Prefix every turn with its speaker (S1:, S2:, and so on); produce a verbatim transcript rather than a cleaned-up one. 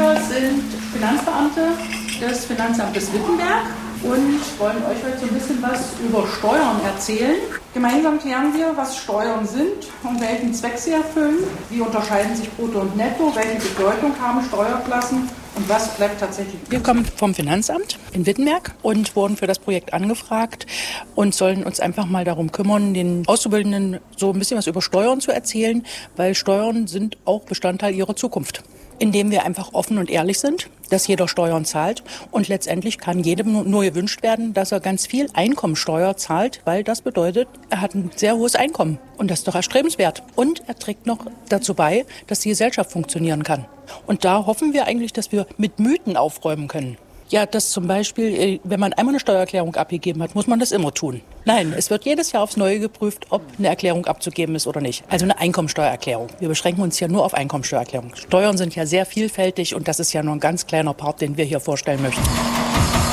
S1: Wir sind Finanzbeamte des Finanzamtes Wittenberg und wollen euch heute so ein bisschen was über Steuern erzählen. Gemeinsam klären wir, was Steuern sind und welchen Zweck sie erfüllen, wie unterscheiden sich Brutto und Netto, welche Bedeutung haben Steuerklassen und was bleibt tatsächlich.
S2: Wir kommen vom Finanzamt in Wittenberg und wurden für das Projekt angefragt und sollen uns einfach mal darum kümmern, den Auszubildenden so ein bisschen was über Steuern zu erzählen, weil Steuern sind auch Bestandteil ihrer Zukunft. Indem wir einfach offen und ehrlich sind, dass jeder Steuern zahlt und letztendlich kann jedem nur gewünscht werden, dass er ganz viel Einkommensteuer zahlt, weil das bedeutet, er hat ein sehr hohes Einkommen und das ist doch erstrebenswert. Und er trägt noch dazu bei, dass die Gesellschaft funktionieren kann. Und da hoffen wir eigentlich, dass wir mit Mythen aufräumen können. Ja, dass zum Beispiel, wenn man einmal eine Steuererklärung abgegeben hat, muss man das immer tun. Nein, es wird jedes Jahr aufs Neue geprüft, ob eine Erklärung abzugeben ist oder nicht. Also eine Einkommensteuererklärung. Wir beschränken uns ja nur auf Einkommensteuererklärung. Steuern sind ja sehr vielfältig und das ist ja nur ein ganz kleiner Part, den wir hier vorstellen möchten.